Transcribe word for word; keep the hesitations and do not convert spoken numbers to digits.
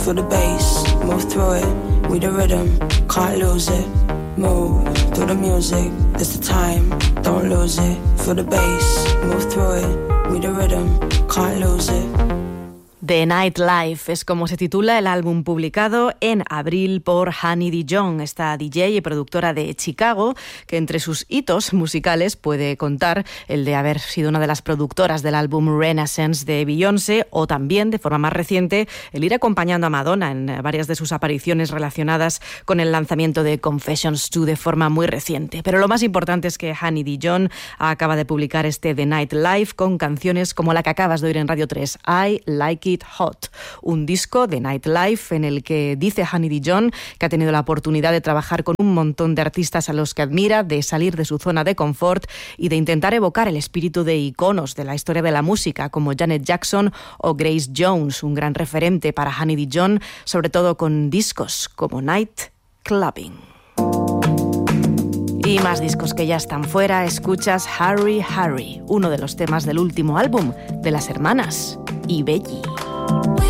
For the bass, move through it, we the rhythm, can't lose it. Move through the music, this the time, don't lose it. For the bass, move through it, we the rhythm, can't lose it. The Nightlife es como se titula el álbum publicado en abril por Honey Dijon, esta D J y productora de Chicago, que entre sus hitos musicales puede contar el de haber sido una de las productoras del álbum Renaissance de Beyoncé, o también, de forma más reciente, el ir acompañando a Madonna en varias de sus apariciones relacionadas con el lanzamiento de Confessions dos de forma muy reciente. Pero lo más importante es que Honey Dijon acaba de publicar este The Nightlife con canciones como la que acabas de oír en Radio tres, I Like It Hot, un disco de Nightlife en el que dice Honey Dijon que ha tenido la oportunidad de trabajar con un montón de artistas a los que admira, de salir de su zona de confort y de intentar evocar el espíritu de iconos de la historia de la música como Janet Jackson o Grace Jones, un gran referente para Honey Dijon, sobre todo con discos como Night Clubbing. Y más discos que ya están fuera, escuchas Harry Harry, uno de los temas del último álbum de las hermanas Ibelli.